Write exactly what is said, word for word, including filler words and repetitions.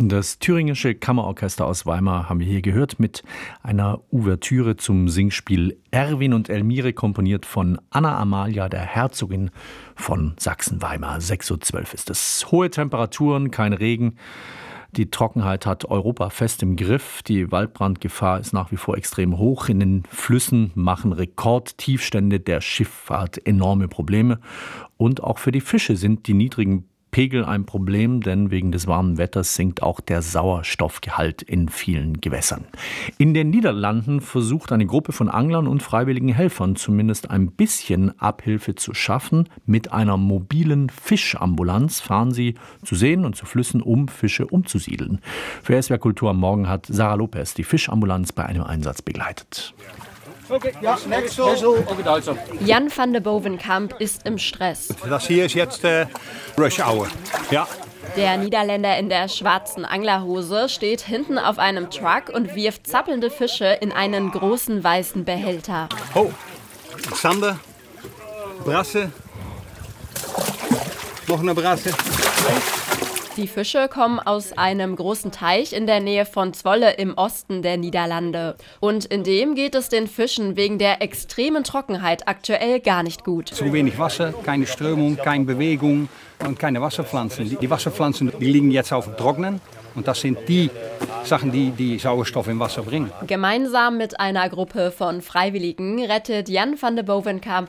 Das Thüringische Kammerorchester aus Weimar haben wir hier gehört mit einer Ouvertüre zum Singspiel Erwin und Elmire, komponiert von Anna Amalia, der Herzogin von Sachsen-Weimar. sechs Uhr zwölf ist es. Hohe Temperaturen, kein Regen. Die Trockenheit hat Europa fest im Griff. Die Waldbrandgefahr ist nach wie vor extrem hoch. In den Flüssen machen Rekordtiefstände der Schifffahrt enorme Probleme. Und auch für die Fische sind die niedrigen Pegel ein Problem, denn wegen des warmen Wetters sinkt auch der Sauerstoffgehalt in vielen Gewässern. In den Niederlanden versucht eine Gruppe von Anglern und freiwilligen Helfern zumindest ein bisschen Abhilfe zu schaffen. Mit einer mobilen Fischambulanz fahren sie zu Seen und zu Flüssen, um Fische umzusiedeln. Für S W R Kultur am Morgen hat Sarah Lopez die Fischambulanz bei einem Einsatz begleitet. Okay, ja, next Jan van de Bovenkamp ist im Stress. Das hier ist jetzt äh, Rush Hour. Ja. Der Niederländer in der schwarzen Anglerhose steht hinten auf einem Truck und wirft zappelnde Fische in einen großen weißen Behälter. Oh, Zander, Brasse, noch eine Brasse. Die Fische kommen aus einem großen Teich in der Nähe von Zwolle im Osten der Niederlande. Und in dem geht es den Fischen wegen der extremen Trockenheit aktuell gar nicht gut. Zu wenig Wasser, keine Strömung, keine Bewegung und keine Wasserpflanzen. Die, die Wasserpflanzen die liegen jetzt auf dem Trocknen. Und das sind die Sachen, die die Sauerstoff im Wasser bringen. Gemeinsam mit einer Gruppe von Freiwilligen rettet Jan van de Bovenkamp